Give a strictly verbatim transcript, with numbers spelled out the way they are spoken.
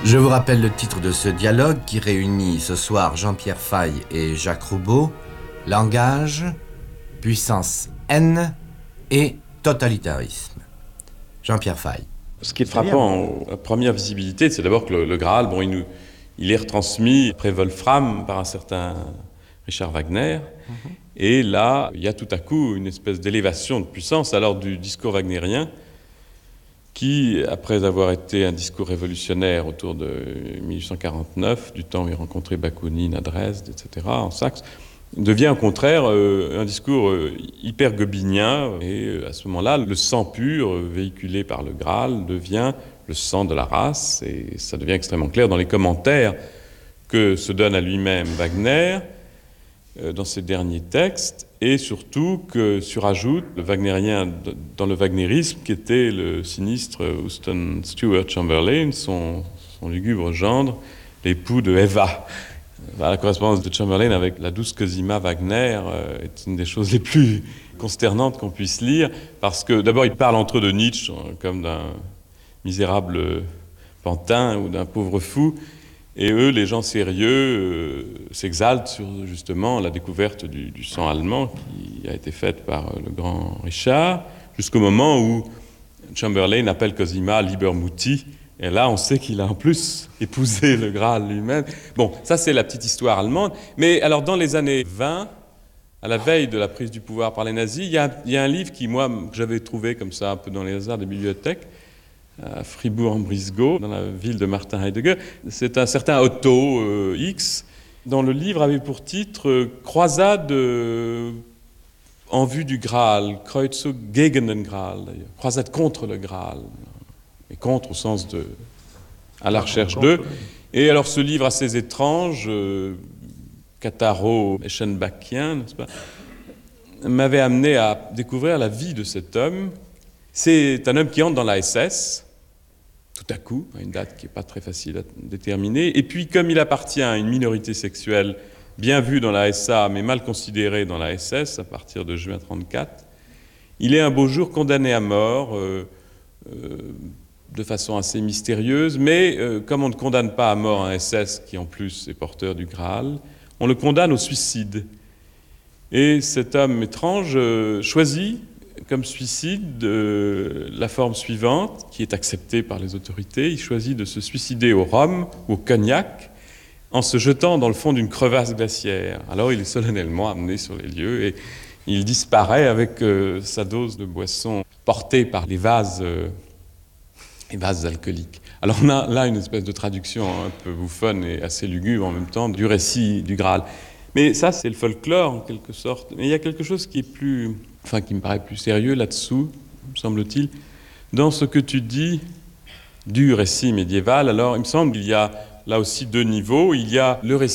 Je vous rappelle le titre de ce dialogue qui réunit ce soir Jean-Pierre Faye et Jacques Roubaud. Langage, puissance haine et totalitarisme. Jean-Pierre Faye. Ce qui est frappant à première visibilité, c'est d'abord que le, le Graal, bon, il, nous, il est retransmis après Wolfram par un certain Richard Wagner. Mm-hmm. Et là, il y a tout à coup une espèce d'élévation de puissance alors du discours wagnérien qui, après avoir été un discours révolutionnaire autour de mille huit cent quarante-neuf, du temps où il rencontrait Bakounine à Dresde, et cetera, en Saxe, devient au contraire euh, un discours euh, hyper goebbinien. Et euh, à ce moment-là, le sang pur euh, véhiculé par le Graal devient le sang de la race. Et ça devient extrêmement clair dans les commentaires que se donne à lui-même Wagner euh, dans ses derniers textes. Et surtout que surajoute le wagnérien dans le wagnérisme qui était le sinistre Houston Stewart Chamberlain, son, son lugubre gendre, l'époux de Eva. La correspondance de Chamberlain avec la douce Cosima Wagner euh, est une des choses les plus consternantes qu'on puisse lire, parce que d'abord ils parlent entre eux de Nietzsche comme d'un misérable pantin ou d'un pauvre fou, et eux, les gens sérieux, euh, s'exaltent sur justement la découverte du, du sang allemand qui a été faite par euh, le grand Richard, jusqu'au moment où Chamberlain appelle Cosima Liebermutti. Et là, on sait qu'il a en plus épousé le Graal lui-même. Bon, ça, c'est la petite histoire allemande. Mais alors, dans les années vingt, à la veille de la prise du pouvoir par les nazis, il y a, il y a un livre qui, moi, que j'avais trouvé comme ça, un peu dans les hasards des bibliothèques, à Fribourg-en-Brisgau, dans la ville de Martin Heidegger. C'est un certain Otto euh, X, dont le livre avait pour titre euh, « Croisade euh, en vue du Graal », « Kreuzzug gegen den Graal », d'ailleurs. « Croisade contre le Graal ». Et contre au sens de à la recherche d'eux. Et alors ce livre assez étrange, euh, catharo-eschenbachien, n'est-ce pas, m'avait amené à découvrir la vie de cet homme. C'est un homme qui entre dans la S S, tout à coup, à une date qui n'est pas très facile à déterminer. Et puis comme il appartient à une minorité sexuelle bien vue dans la S A, mais mal considérée dans la S S, à partir de juin trente-quatre, il est un beau jour condamné à mort, euh, euh, de façon assez mystérieuse, mais euh, comme on ne condamne pas à mort un S S qui en plus est porteur du Graal, on le condamne au suicide. Et cet homme étrange euh, choisit comme suicide euh, la forme suivante, qui est acceptée par les autorités. Il choisit de se suicider au rhum ou au cognac en se jetant dans le fond d'une crevasse glaciaire. Alors il est solennellement amené sur les lieux et il disparaît avec euh, sa dose de boisson portée par les vases euh, les vases alcooliques. Alors on a là une espèce de traduction un peu bouffonne et assez lugubre en même temps du récit du Graal. Mais ça, c'est le folklore en quelque sorte. Mais il y a quelque chose qui est plus, enfin qui me paraît plus sérieux là-dessous, me semble-t-il, dans ce que tu dis du récit médiéval. Alors il me semble qu'il y a là aussi deux niveaux. Il y a le récit